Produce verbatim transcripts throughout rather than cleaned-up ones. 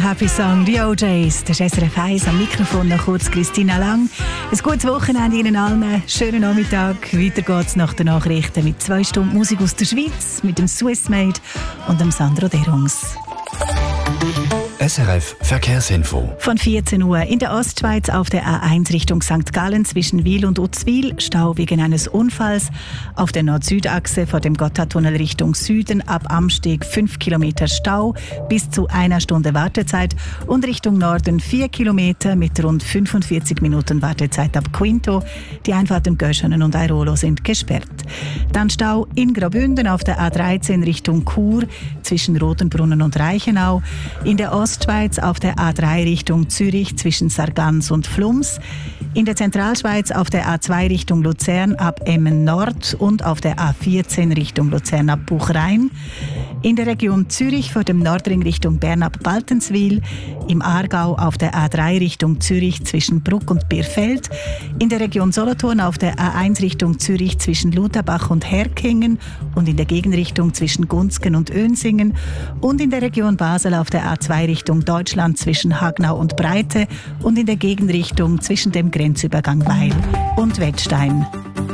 Happy Song, die O Js. Das ist S R F eins am Mikrofon, noch kurz Christina Lang. Ein gutes Wochenende Ihnen allen, schönen Nachmittag. Weiter geht's nach den Nachrichten mit zwei Stunden Musik aus der Schweiz, mit dem Swissmade und dem Sandro Derungs. S R F Verkehrsinfo. Von vierzehn Uhr in der Ostschweiz auf der A eins Richtung Sankt Gallen zwischen Wil und Uzwil, Stau wegen eines Unfalls. Auf der Nord-Süd-Achse vor dem Gotthardtunnel Richtung Süden ab Amsteg fünf Kilometer Stau bis zu einer Stunde Wartezeit und Richtung Norden vier Kilometer mit rund fünfundvierzig Minuten Wartezeit ab Quinto. Die Einfahrten Göschenen und Airolo sind gesperrt. Dann Stau in Graubünden auf der A dreizehn Richtung Chur zwischen Rotenbrunnen und Reichenau. In der Ostschweiz auf der A drei Richtung Zürich zwischen Sargans und Flums. In der Zentralschweiz auf der A zwei Richtung Luzern ab Emmen Nord und auf der A vierzehn Richtung Luzern ab Buchrhein. In der Region Zürich vor dem Nordring Richtung Bern ab Baltenswil. Im Aargau auf der A drei Richtung Zürich zwischen Bruck und Birfeld. In der Region Solothurn auf der A eins Richtung Zürich zwischen Lutherbach und Herkingen und in der Gegenrichtung zwischen Gunzgen und Önsingen. Und in der Region Basel auf der A zwei Richtung Deutschland zwischen Hagnau und Breite und in der Gegenrichtung zwischen dem Grenzübergang Weil und Wettstein.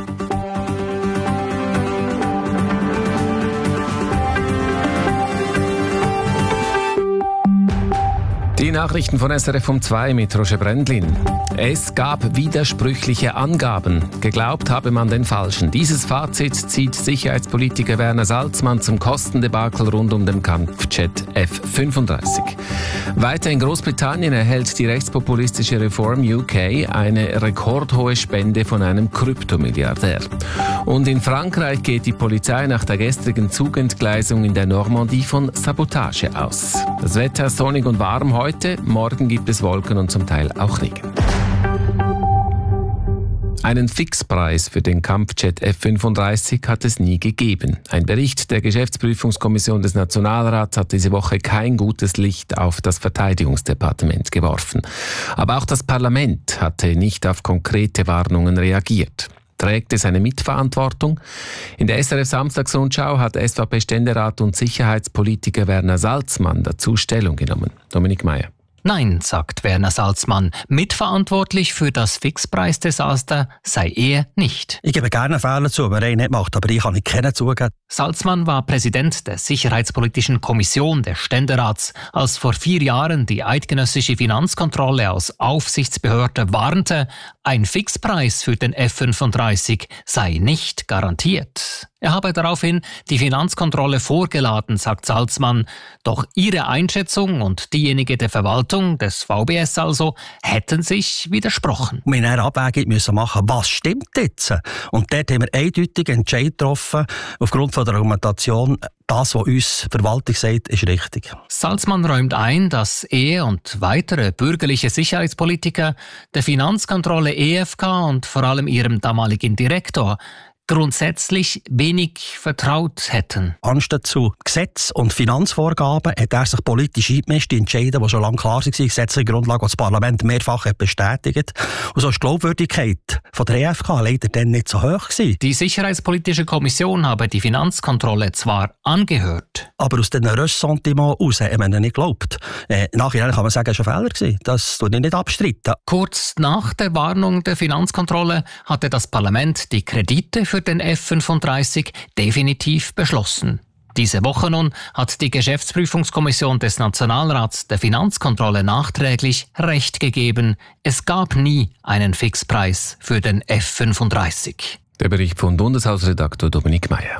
Die Nachrichten von S R F um zwei mit Roger Brändlin. Es gab widersprüchliche Angaben. Geglaubt habe man den Falschen. Dieses Fazit zieht Sicherheitspolitiker Werner Salzmann zum Kostendebakel rund um den Kampfjet F fünfunddreißig. Weiter in Großbritannien erhält die rechtspopulistische Reform U K eine rekordhohe Spende von einem Kryptomilliardär. Und in Frankreich geht die Polizei nach der gestrigen Zugentgleisung in der Normandie von Sabotage aus. Das Wetter sonnig und warm heute. Morgen gibt es Wolken und zum Teil auch Regen. Einen Fixpreis für den Kampfjet F fünfunddreißig hat es nie gegeben. Ein Bericht der Geschäftsprüfungskommission des Nationalrats hat diese Woche kein gutes Licht auf das Verteidigungsdepartement geworfen. Aber auch das Parlament hatte nicht auf konkrete Warnungen reagiert. Trägt es eine Mitverantwortung? In der S R F Samstagsrundschau hat S V P-Ständerat und Sicherheitspolitiker Werner Salzmann dazu Stellung genommen. Dominik Meier. Nein, sagt Werner Salzmann, mitverantwortlich für das Fixpreisdesaster sei er nicht. Ich gebe gerne Fehler zu, wenn er nicht macht, aber ich kann nicht kennen zugeben. Salzmann war Präsident der Sicherheitspolitischen Kommission des Ständerats, als vor vier Jahren die eidgenössische Finanzkontrolle als Aufsichtsbehörde warnte, ein Fixpreis für den F fünfunddreißig sei nicht garantiert. Er habe daraufhin die Finanzkontrolle vorgeladen, sagt Salzmann. Doch ihre Einschätzung und diejenige der Verwaltung, des V B S also, hätten sich widersprochen. Wir mussten eine Abwägung müssen machen, was stimmt jetzt? Und dort haben wir eindeutig Entscheid getroffen, aufgrund von der Argumentation, das, was uns die Verwaltung sagt, ist richtig. Salzmann räumt ein, dass er und weitere bürgerliche Sicherheitspolitiker der Finanzkontrolle E F K und vor allem ihrem damaligen Direktor grundsätzlich wenig vertraut hätten. Anstatt zu Gesetz- und Finanzvorgaben hat er sich politisch eingemischt, die Entscheide, die schon lange klar waren, die gesetzliche Grundlage, die das Parlament mehrfach hat bestätigt. Und so ist die Glaubwürdigkeit von der E F K leider dann nicht so hoch gewesen. Die Sicherheitspolitische Kommission habe die Finanzkontrolle zwar angehört, aber aus diesen Ressentiments heraus haben wir ihnen nicht geglaubt. Äh, nachher kann man sagen, es war ein Fehler gewesen. Das tue ich nicht abstreiten. Kurz nach der Warnung der Finanzkontrolle hatte das Parlament die Kredite für den F fünfunddreißig definitiv beschlossen. Diese Woche nun hat die Geschäftsprüfungskommission des Nationalrats der Finanzkontrolle nachträglich Recht gegeben. Es gab nie einen Fixpreis für den F fünfunddreißig. Der Bericht von Bundeshausredaktor Dominik Meier.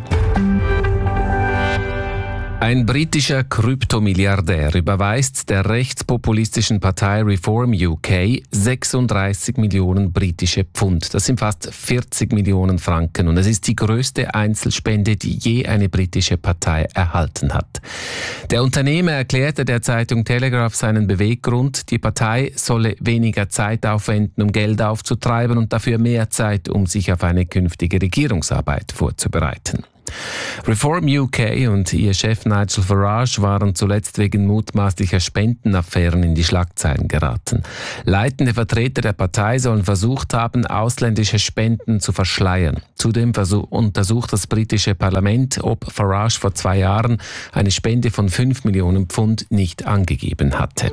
Ein britischer Kryptomilliardär überweist der rechtspopulistischen Partei Reform U K sechsunddreißig Millionen britische Pfund. Das sind fast vierzig Millionen Franken und es ist die größte Einzelspende, die je eine britische Partei erhalten hat. Der Unternehmer erklärte der Zeitung Telegraph seinen Beweggrund, die Partei solle weniger Zeit aufwenden, um Geld aufzutreiben und dafür mehr Zeit, um sich auf eine künftige Regierungsarbeit vorzubereiten. Reform U K und ihr Chef Nigel Farage waren zuletzt wegen mutmaßlicher Spendenaffären in die Schlagzeilen geraten. Leitende Vertreter der Partei sollen versucht haben, ausländische Spenden zu verschleiern. Zudem versuch- untersucht das britische Parlament, ob Farage vor zwei Jahren eine Spende von fünf Millionen Pfund nicht angegeben hatte.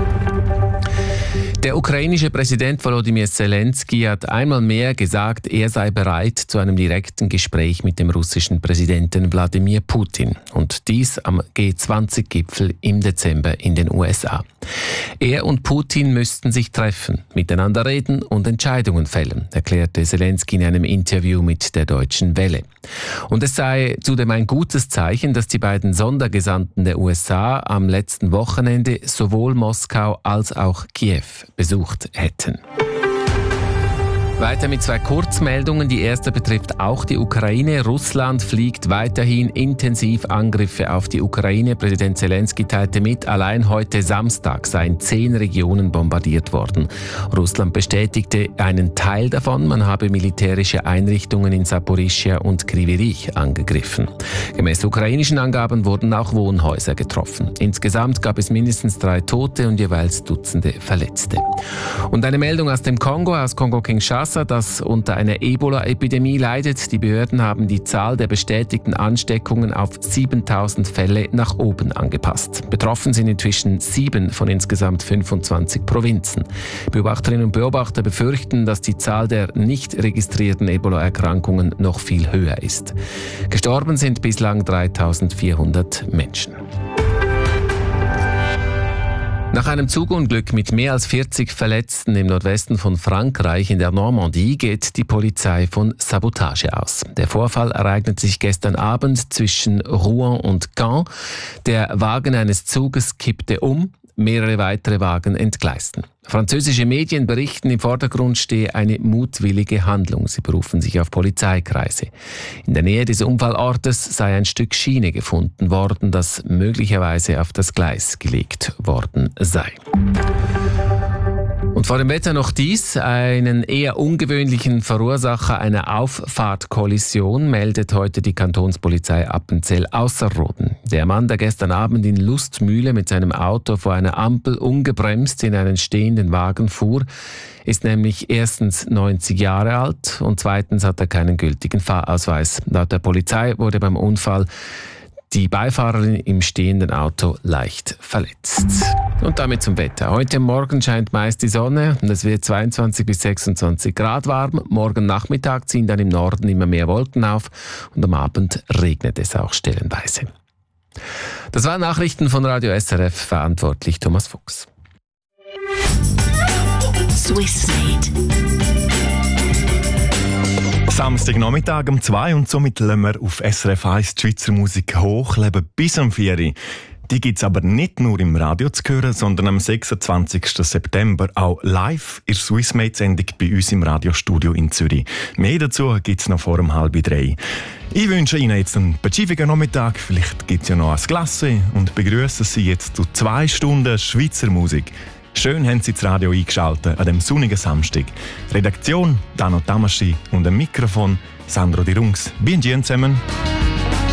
Der ukrainische Präsident Volodymyr Zelensky hat einmal mehr gesagt, er sei bereit zu einem direkten Gespräch mit dem russischen Präsidenten Wladimir Putin. Und dies am G zwanzig Gipfel im Dezember in den U S A. Er und Putin müssten sich treffen, miteinander reden und Entscheidungen fällen, erklärte Zelensky in einem Interview mit der Deutschen Welle. Und es sei zudem ein gutes Zeichen, dass die beiden Sondergesandten der U S A am letzten Wochenende sowohl Moskau als auch Kiew besucht hätten. Weiter mit zwei Kurzmeldungen. Die erste betrifft auch die Ukraine. Russland fliegt weiterhin intensiv Angriffe auf die Ukraine. Präsident Zelensky teilte mit, allein heute Samstag seien zehn Regionen bombardiert worden. Russland bestätigte einen Teil davon. Man habe militärische Einrichtungen in Saporischschja und Kryvyi Rih angegriffen. Gemäß ukrainischen Angaben wurden auch Wohnhäuser getroffen. Insgesamt gab es mindestens drei Tote und jeweils Dutzende Verletzte. Und eine Meldung aus dem Kongo, aus Kongo-Kinshasa, das unter einer Ebola-Epidemie leidet. Die Behörden haben die Zahl der bestätigten Ansteckungen auf siebentausend Fälle nach oben angepasst. Betroffen sind inzwischen sieben von insgesamt fünfundzwanzig Provinzen. Beobachterinnen und Beobachter befürchten, dass die Zahl der nicht registrierten Ebola-Erkrankungen noch viel höher ist. Gestorben sind bislang dreitausendvierhundert Menschen. Nach einem Zugunglück mit mehr als vierzig Verletzten im Nordwesten von Frankreich in der Normandie geht die Polizei von Sabotage aus. Der Vorfall ereignete sich gestern Abend zwischen Rouen und Caen. Der Wagen eines Zuges kippte um, mehrere weitere Wagen entgleisten. Französische Medien berichten, im Vordergrund stehe eine mutwillige Handlung. Sie berufen sich auf Polizeikreise. In der Nähe des Unfallortes sei ein Stück Schiene gefunden worden, das möglicherweise auf das Gleis gelegt worden sei. Und vor dem Wetter noch dies. Einen eher ungewöhnlichen Verursacher einer Auffahrtkollision meldet heute die Kantonspolizei Appenzell-Ausserrhoden. Der Mann, der gestern Abend in Lustmühle mit seinem Auto vor einer Ampel ungebremst in einen stehenden Wagen fuhr, ist nämlich erstens neunzig Jahre alt und zweitens hat er keinen gültigen Fahrausweis. Laut der Polizei wurde beim Unfall die Beifahrerin im stehenden Auto leicht verletzt. Und damit zum Wetter. Heute Morgen scheint meist die Sonne und es wird zweiundzwanzig bis sechsundzwanzig Grad warm. Morgen Nachmittag ziehen dann im Norden immer mehr Wolken auf und am Abend regnet es auch stellenweise. Das waren Nachrichten von Radio S R F, verantwortlich Thomas Fuchs. Swissmade. Samstagnachmittag um zwei und somit lassen wir auf S R F eins die Schweizer Musik hochleben bis um vier Uhr. Die gibt es aber nicht nur im Radio zu hören, sondern am sechsundzwanzigsten September auch live in der Swissmade-Sendung bei uns im Radiostudio in Zürich. Mehr dazu gibt es noch vor um halb drei. Ich wünsche Ihnen jetzt einen pazifischen Nachmittag, vielleicht gibt es ja noch ein Glas und begrüßen Sie jetzt zu zwei Stunden Schweizer Musik. Schön haben Sie das Radio eingeschaltet an dem sonnigen Samstag. Redaktion Dano Tamaschi und am Mikrofon Sandro Di Rungs. Bien zusammen.